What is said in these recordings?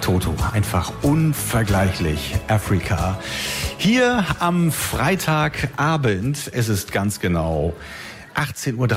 Toto, einfach unvergleichlich. Africa. Hier am Freitagabend, es ist ganz genau 18:30 Uhr.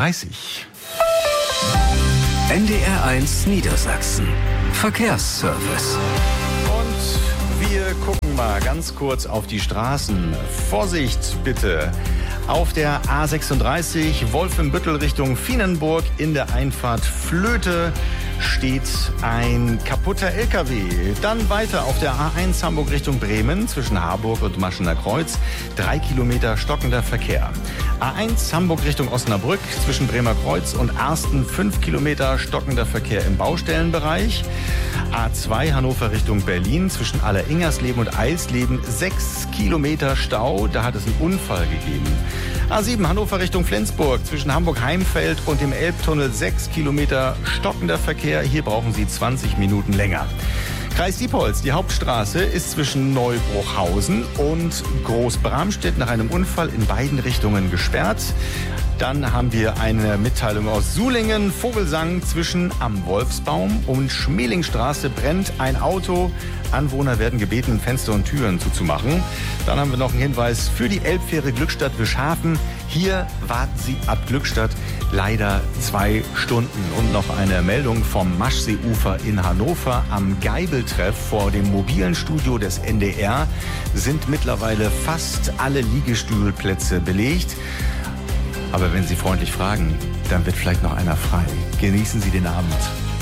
NDR1 Niedersachsen. Verkehrsservice. Und wir gucken mal ganz kurz auf die Straßen. Vorsicht bitte. Auf der A36 Wolfenbüttel Richtung Vienenburg in der Einfahrt Flöte steht ein kaputter LKW. Dann weiter auf der A1 Hamburg Richtung Bremen zwischen Harburg und Maschener Kreuz. 3 Kilometer stockender Verkehr. A1 Hamburg Richtung Osnabrück zwischen Bremer Kreuz und Arsten 5 Kilometer stockender Verkehr im Baustellenbereich. A2 Hannover Richtung Berlin zwischen Alleringersleben und Eilsleben 6 Kilometer Stau. Da hat es einen Unfall gegeben. A7 Hannover Richtung Flensburg zwischen Hamburg-Heimfeld und dem Elbtunnel 6 Kilometer stockender Verkehr. Hier brauchen Sie 20 Minuten länger. Kreis Diepholz, die Hauptstraße ist zwischen Neubruchhausen und Großbramstedt nach einem Unfall in beiden Richtungen gesperrt. Dann haben wir eine Mitteilung aus Sulingen. Vogelsang zwischen Am Wolfsbaum und Schmelingstraße brennt ein Auto. Anwohner werden gebeten, Fenster und Türen zuzumachen. Dann haben wir noch einen Hinweis für die Elbfähre Glückstadt-Wischhafen. Hier warten Sie ab Glückstadt leider 2 Stunden. Und noch eine Meldung vom Maschseeufer in Hannover. Am Geibeltreff vor dem mobilen Studio des NDR sind mittlerweile fast alle Liegestühlplätze belegt. Aber wenn Sie freundlich fragen, dann wird vielleicht noch einer frei. Genießen Sie den Abend.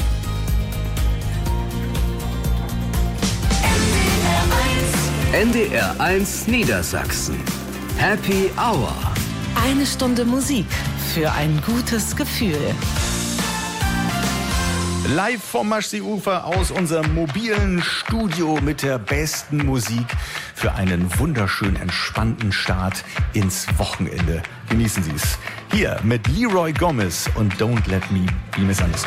NDR1 Niedersachsen. Happy Hour. 1 Stunde Musik für ein gutes Gefühl. Live vom Maschseeufer aus unserem mobilen Studio mit der besten Musik für einen wunderschön entspannten Start ins Wochenende. Genießen Sie es. Hier mit Leroy Gomez und Don't Let Me Be Misunderstood.